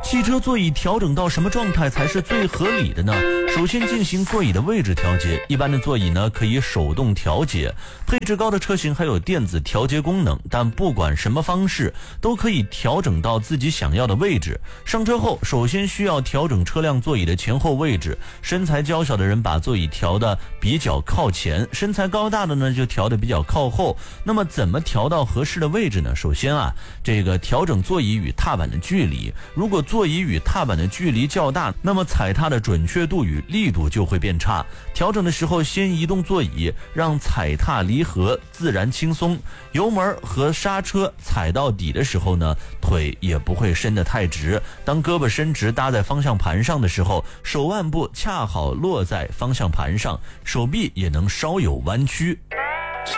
汽车座椅调整到什么状态才是最合理的呢？首先进行座椅的位置调节，一般的座椅呢可以手动调节，配置高的车型还有电子调节功能，但不管什么方式都可以调整到自己想要的位置。上车后首先需要调整车辆座椅的前后位置，身材娇小的人把座椅调得比较靠前，身材高大的呢就调得比较靠后。那么怎么调到合适的位置呢？首先这个调整座椅与踏板的距离，如果座椅与踏板的距离较大，那么踩踏的准确度与力度就会变差。调整的时候先移动座椅，让踩踏离合自然轻松。油门和刹车踩到底的时候呢，腿也不会伸得太直。当胳膊伸直搭在方向盘上的时候，手腕部恰好落在方向盘上，手臂也能稍有弯曲。